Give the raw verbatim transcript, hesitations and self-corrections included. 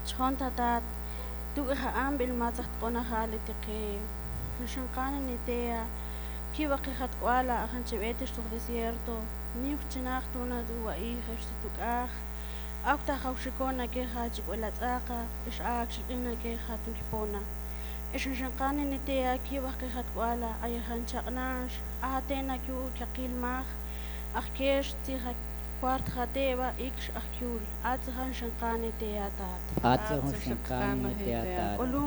chon tatat tu ha ambil matzat qona halitiqi shinqana nitea kiwa qihat kwala ahan chebetes tu desierto ni uchinaq tuna duwa ihesh tukaj akta hawshikona ke hach wala tsaqa ish ak shina ke hatun kipona ish shinqana nitea kiwa qihat kwala ayahan chaqnash atena kyu kaqilmaj akkesh tiha kwart khateba iksh akyul athan shinqana nitea tat Atsa hun shinqana nitea tat.